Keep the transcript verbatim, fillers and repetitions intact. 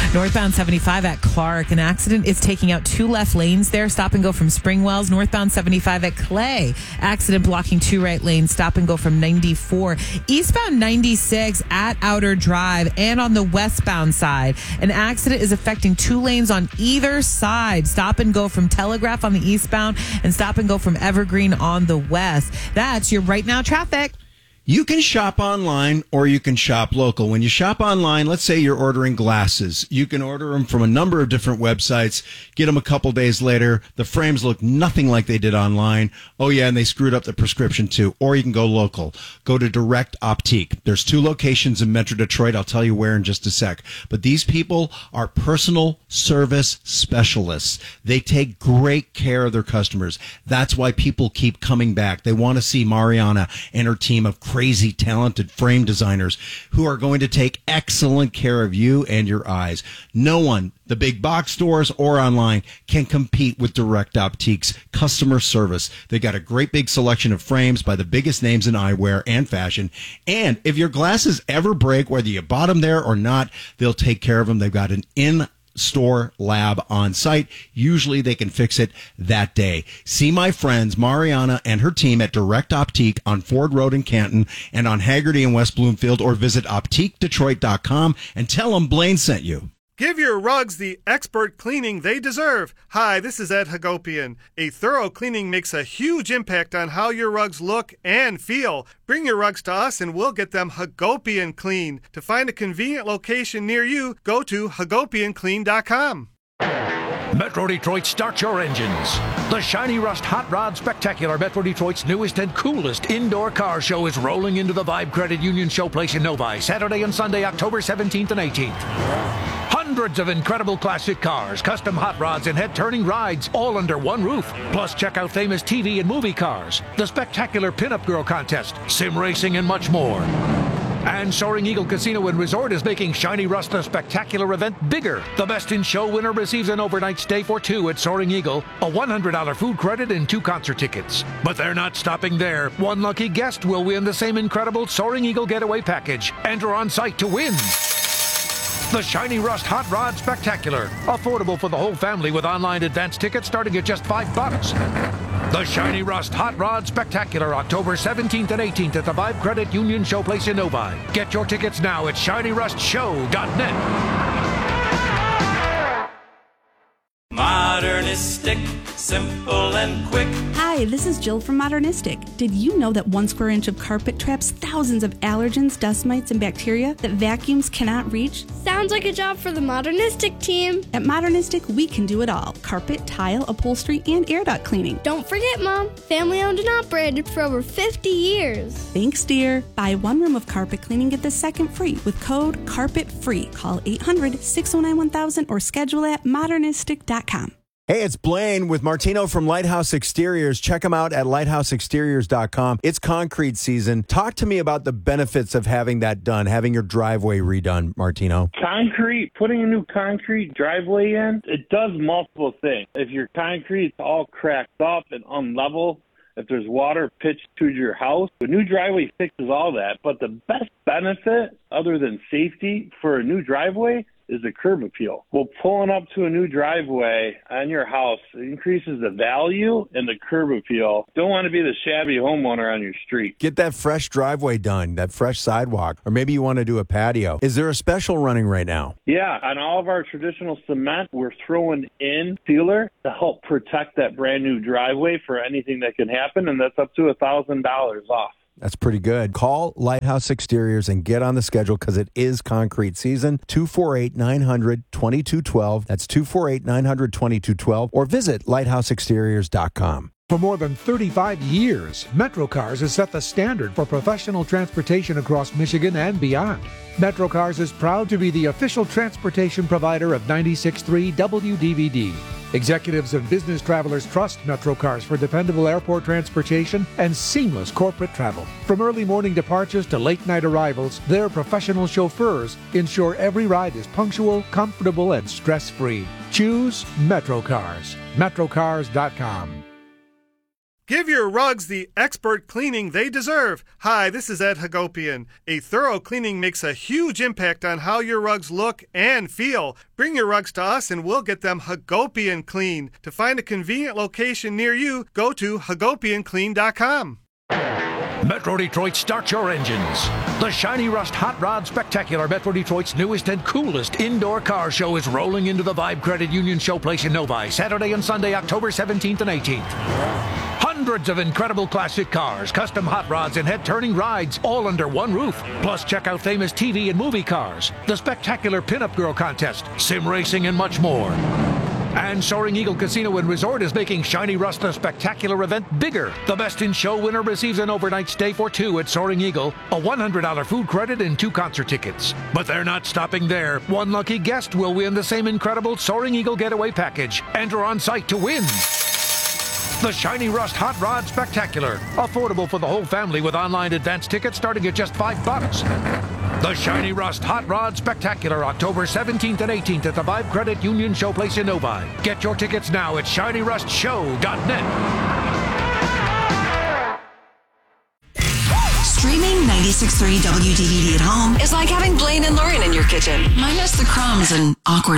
Northbound seventy-five at Clark. An accident is taking out two left lanes there. Stop and go from Springwells. Northbound seventy-five at Clay. Accident blocking two right lanes. Stop and go from ninety-four. Eastbound ninety-six at Outer Drive and on the westbound side. An accident is affecting two lanes on either side. Stop and go from Telegraph on the eastbound and stop and go from Evergreen on the west. That's your right now traffic. You can shop online or you can shop local. When you shop online, let's say you're ordering glasses. You can order them from a number of different websites, get them a couple days later. The frames look nothing like they did online. Oh, yeah, and they screwed up the prescription too. Or you can go local. Go to Direct Optique. There's two locations in Metro Detroit. I'll tell you where in just a sec. But these people are personal service specialists. They take great care of their customers. That's why people keep coming back. They want to see Mariana and her team of crazy talented frame designers who are going to take excellent care of you and your eyes. No one, the big box stores or online, can compete with Direct Optique's customer service. They got a great big selection of frames by the biggest names in eyewear and fashion. And if your glasses ever break, whether you bought them there or not, they'll take care of them. They've got an in store lab on site. Usually they can fix it that day. See my friends Mariana and her team at Direct Optique on Ford Road in Canton and on Haggerty in West Bloomfield, or visit optique detroit dot com and tell them Blaine sent you. Give your rugs the expert cleaning they deserve. Hi, this is Ed Hagopian. A thorough cleaning makes a huge impact on how your rugs look and feel. Bring your rugs to us and we'll get them Hagopian clean. To find a convenient location near you, go to hagopian clean dot com. Metro Detroit, start your engines. The Shiny Rust Hot Rod Spectacular, Metro Detroit's newest and coolest indoor car show, is rolling into the Vibe Credit Union Showplace in Novi, Saturday and Sunday, October seventeenth and eighteenth. Hundreds of incredible classic cars, custom hot rods, and head-turning rides, all under one roof. Plus, check out famous T V and movie cars, the spectacular Pinup Girl Contest, sim racing, and much more. And Soaring Eagle Casino and Resort is making Shiny Rust the spectacular event bigger. The Best in Show winner receives an overnight stay for two at Soaring Eagle, a one hundred dollars food credit, and two concert tickets. But they're not stopping there. One lucky guest will win the same incredible Soaring Eagle Getaway Package. Enter on site to win. The Shiny Rust Hot Rod Spectacular. Affordable for the whole family with online advance tickets starting at just five bucks. The Shiny Rust Hot Rod Spectacular, October seventeenth and eighteenth at the Vibe Credit Union Showplace in Novi. Get your tickets now at shiny rust show dot net. Modernistic, simple and quick. Hi, this is Jill from Modernistic. Did you know that one square inch of carpet traps thousands of allergens, dust mites, and bacteria that vacuums cannot reach? Sounds like a job for the Modernistic team. At Modernistic, we can do it all. Carpet, tile, upholstery, and air duct cleaning. Don't forget, Mom, family owned and operated for over fifty years. Thanks, dear. Buy one room of carpet cleaning, get the second free with code CARPETFREE. Call eight hundred, six oh nine, one thousand or schedule at modernistic dot com. Hey, it's Blaine with Martino from Lighthouse Exteriors. Check them out at lighthouse exteriors dot com. It's concrete season. Talk to me about the benefits of having that done, having your driveway redone, Martino. Concrete, putting a new concrete driveway in, it does multiple things. If your concrete's all cracked up and unlevel, if there's water pitched to your house, the new driveway fixes all that. But the best benefit, other than safety, for a new driveway is the curb appeal. Well, pulling up to a new driveway on your house increases the value and the curb appeal. Don't want to be the shabby homeowner on your street. Get that fresh driveway done, that fresh sidewalk, or maybe you want to do a patio. Is there a special running right now? Yeah, on all of our traditional cement, we're throwing in sealer to help protect that brand new driveway for anything that can happen, and that's up to one thousand dollars off. That's pretty good. Call Lighthouse Exteriors and get on the schedule because it is concrete season. two four eight, nine hundred, twenty-two twelve. That's two four eight, nine hundred, twenty-two twelve. Or visit lighthouse exteriors dot com. For more than thirty-five years, MetroCars has set the standard for professional transportation across Michigan and beyond. MetroCars is proud to be the official transportation provider of ninety-six point three W D V D. Executives and business travelers trust MetroCars for dependable airport transportation and seamless corporate travel. From early morning departures to late night arrivals, their professional chauffeurs ensure every ride is punctual, comfortable, and stress-free. Choose MetroCars. metrocars dot com. Give your rugs the expert cleaning they deserve. Hi, this is Ed Hagopian. A thorough cleaning makes a huge impact on how your rugs look and feel. Bring your rugs to us and we'll get them Hagopian clean. To find a convenient location near you, go to hagopian clean dot com. Metro Detroit, start your engines. The Shiny Rust Hot Rod Spectacular, Metro Detroit's newest and coolest indoor car show, is rolling into the Vibe Credit Union Showplace in Novi, Saturday and Sunday, October seventeenth and eighteenth. Hundreds of incredible classic cars, custom hot rods, and head-turning rides, all under one roof. Plus, check out famous T V and movie cars, the spectacular Pinup Girl Contest, sim racing, and much more. And Soaring Eagle Casino and Resort is making Shiny Rust the spectacular event bigger. The Best in Show winner receives an overnight stay for two at Soaring Eagle, a one hundred dollars food credit, and two concert tickets. But they're not stopping there. One lucky guest will win the same incredible Soaring Eagle Getaway Package. Enter on site to win. The Shiny Rust Hot Rod Spectacular. Affordable for the whole family with online advance tickets starting at just five bucks. The Shiny Rust Hot Rod Spectacular, October seventeenth and eighteenth at the Vibe Credit Union Showplace in Novi. Get your tickets now at shiny rust show dot net. Streaming ninety-six point three W D V D at home is like having Blaine and Lauren in your kitchen, minus the crumbs and awkward